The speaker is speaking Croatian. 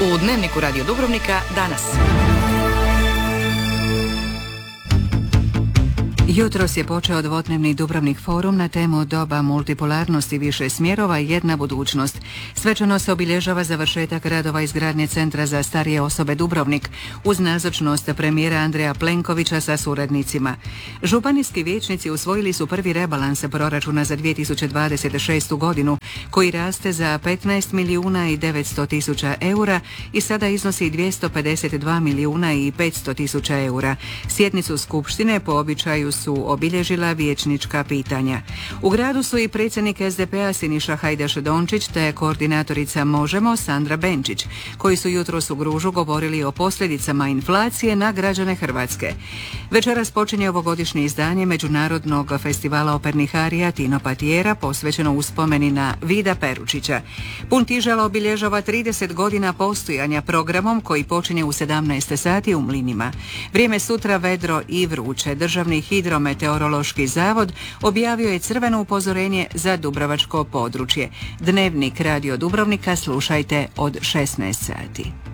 U Dnevniku Radio Dubrovnika danas. Jutros je počeo dvodnevni Dubrovnik forum na temu doba multipolarnosti više smjerova i jedna budućnost. Svečano se obilježava završetak radova izgradnje Centra za starije osobe Dubrovnik uz nazočnost premijera Andreja Plenkovića sa suradnicima. Županijski vijećnici usvojili su prvi rebalans proračuna za 2026. godinu koji raste za 15 milijuna i 900 tisuća eura i sada iznosi 252 milijuna i 500 tisuća eura. Sjednicu Skupštine po običaju su obilježila vijećnička pitanja. U gradu su i predsjednik SDP-a Siniša Hajdaš Dončić te koordinatorica Možemo Sandra Benčić, koji su jutros u Gružu govorili o posljedicama inflacije na građane Hrvatske. Večeras počinje ovogodišnje izdanje Međunarodnog festivala opernih arija Tino Patiera posvećeno uspomeni na Vida Peručića. Puntižalo obilježava 30 godina postojanja programom koji počinje u 17 sati u Mlinima. Vrijeme sutra vedro i vruće. Državni Hidrometeorološki zavod objavio je crveno upozorenje za dubrovačko područje. Dnevnik Radio Dubrovnika slušajte od 16 sati.